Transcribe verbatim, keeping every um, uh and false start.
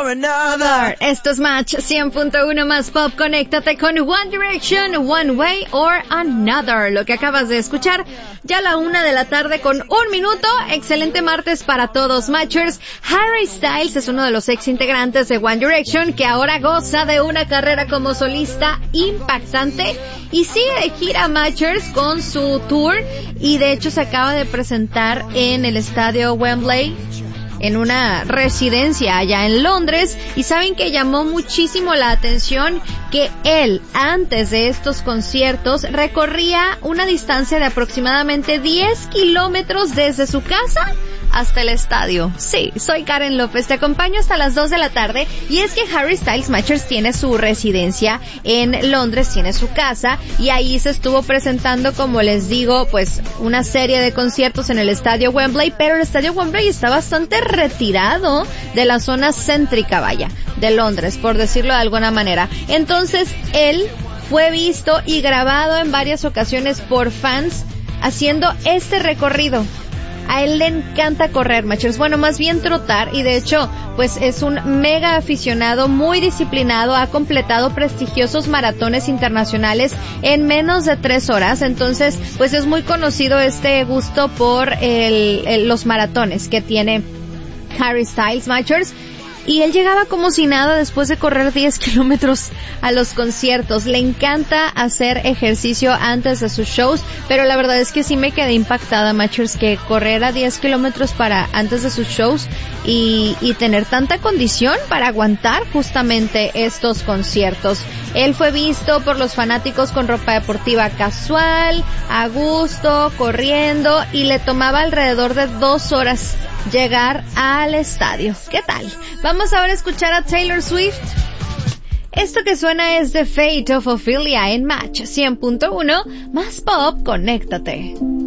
another. Esto es Match cien punto uno más pop. Conéctate con One Direction, One Way or Another. Lo que acabas de escuchar, ya a la una de la tarde con un minuto. Excelente martes para todos, Matchers. Harry Styles es uno de los ex integrantes de One Direction que ahora goza de una carrera como solista impactante y sigue de gira, Matchers, con su tour, y de hecho se acaba de presentar en el estadio Wembley, en una residencia allá en Londres, y saben que llamó muchísimo la atención que él, antes de estos conciertos, recorría una distancia de aproximadamente diez kilómetros desde su casa hasta el estadio. Sí, soy Karen López, te acompaño hasta las dos de la tarde, y es que Harry Styles, Matchers, tiene su residencia en Londres, tiene su casa, y ahí se estuvo presentando, como les digo, pues una serie de conciertos en el estadio Wembley, pero el estadio Wembley está bastante retirado de la zona céntrica, vaya, de Londres, por decirlo de alguna manera. Entonces, él fue visto y grabado en varias ocasiones por fans haciendo este recorrido. A él le encanta correr, Matchers. Bueno, más bien trotar, y de hecho, pues es un mega aficionado, muy disciplinado, ha completado prestigiosos maratones internacionales en menos de tres horas, entonces, pues es muy conocido este gusto por el, el, los maratones que tiene Harry Styles, Matchers. Y él llegaba como si nada después de correr diez kilómetros a los conciertos. Le encanta hacer ejercicio antes de sus shows, pero la verdad es que sí me quedé impactada, Matchers, que correr a diez kilómetros para antes de sus shows y, y tener tanta condición para aguantar justamente estos conciertos. Él fue visto por los fanáticos con ropa deportiva casual, a gusto, corriendo, y le tomaba alrededor de dos horas llegar al estadio. ¿Qué tal? Vamos ahora a escuchar a Taylor Swift. Esto que suena es The Fate of Ophelia en Match cien punto uno más pop. Conéctate.